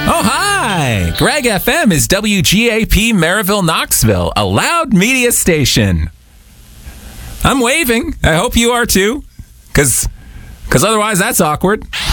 Oh, hi! Greg FM is WGAP Maryville, Knoxville, a loud media station. I'm waving. I hope you are too, because otherwise that's awkward.